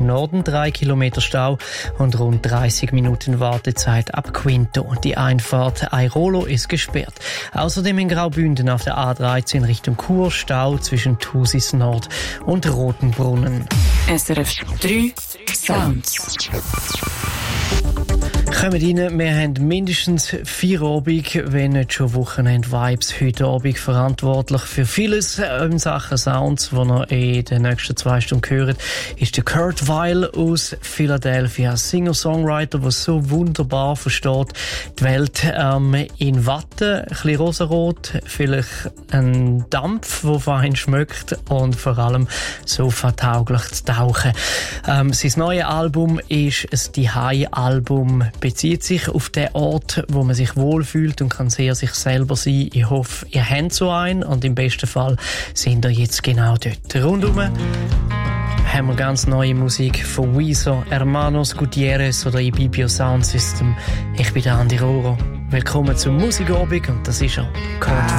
Norden 3 Kilometer Stau und rund 30 Minuten Wartezeit ab Quinto. Die Einfahrt Airolo ist gesperrt. Außerdem in Graubünden auf der A13 Richtung Chur Stau zwischen Thusis Nord und Rotenbrunnen. SRF 3 Sounds. Kommen rein, wir haben mindestens 4 Abend, wenn nicht schon Wochenend-Vibes. Heute Abend verantwortlich für vieles in Sachen Sounds, die ihr in den nächsten 2 Stunden hört, ist der Kurt Weil aus Philadelphia. Singer-Songwriter, der so wunderbar versteht, die Welt in Watte, ein bisschen rosarot, vielleicht ein Dampf, der fein schmeckt und vor allem sofatauglich zu tauchen. Sein neues Album ist ein Zuhause-Album, bezieht sich auf den Ort, wo man sich wohlfühlt und kann sehr sich selber sein. Ich hoffe, ihr habt so einen und im besten Fall sind ihr jetzt genau dort. Rundum haben wir ganz neue Musik von Weezer, Hermanos Gutierrez oder Ibibio Sound System. Ich bin der Andi Roro. Willkommen zum Musikabend und das ist er, Kurt